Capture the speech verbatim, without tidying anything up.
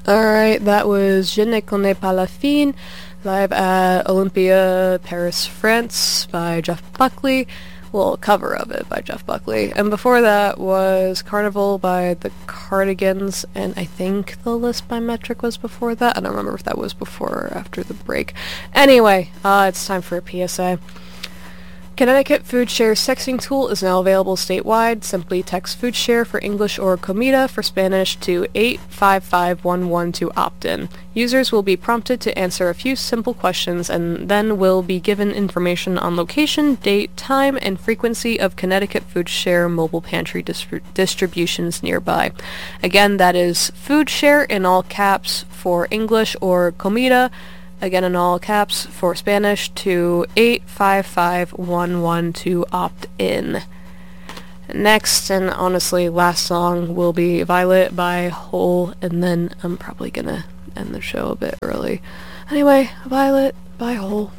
Alright, that was Je ne connais pas la fin, live at Olympia, Paris, France, by Jeff Buckley. Well, cover of it by Jeff Buckley. And before that was Carnival by the Cardigans, and I think The List by Metric was before that. I don't remember if that was before or after the break. Anyway, uh, it's time for a P S A. Connecticut Food Share's texting tool is now available statewide. Simply text Food Share for English or Comida for Spanish to eight five five one one to opt in. Users will be prompted to answer a few simple questions and then will be given information on location, date, time, and frequency of Connecticut Food Share mobile pantry distri- distributions nearby. Again, that is Food Share in all caps for English or Comida, again in all caps for Spanish, to eight five five one one to opt in. Next, and honestly last song, will be Violet by Hole, and then I'm probably gonna end the show a bit early. Anyway, Violet by Hole.